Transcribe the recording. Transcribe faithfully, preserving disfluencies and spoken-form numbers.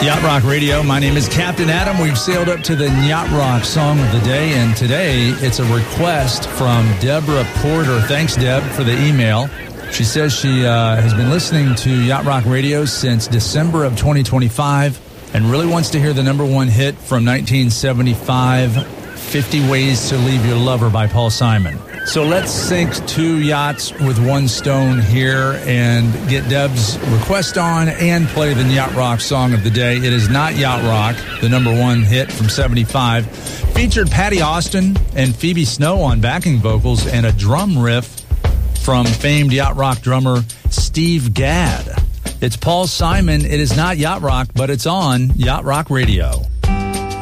Yacht Rock Radio. My name is Captain Adam. We've sailed up to the Yacht Rock Song of the Day, and today it's a request from Deborah Porter. Thanks, Deb, for the email. She says she uh, has been listening to Yacht Rock Radio since December of twenty twenty-five and really wants to hear the number one hit from nineteen seventy-five, fifty Ways to Leave Your Lover by Paul Simon. So let's sink two yachts with one stone here and get Deb's request on and play the Yacht Rock Song of the Day. It is not Yacht Rock, the number one hit from seventy-five. Featured Patty Austin and Phoebe Snow on backing vocals and a drum riff from famed Yacht Rock drummer Steve Gadd. It's Paul Simon. It is not Yacht Rock, but it's on Yacht Rock Radio.